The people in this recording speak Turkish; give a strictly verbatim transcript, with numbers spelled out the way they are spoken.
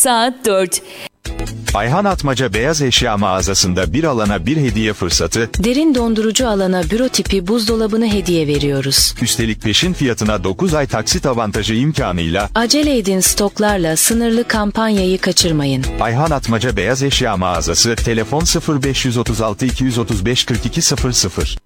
Saat dört. Ayhan Atmaca Beyaz Eşya mağazasında bir alana bir hediye fırsatı. Derin dondurucu alana büro tipi buzdolabını hediye veriyoruz. Üstelik peşin fiyatına dokuz ay taksit avantajı imkanıyla. Acele edin, stoklarla sınırlı kampanyayı kaçırmayın. Ayhan Atmaca Beyaz Eşya mağazası, telefon sıfır beş otuz altı iki yüz otuz beş kırk iki sıfır sıfır.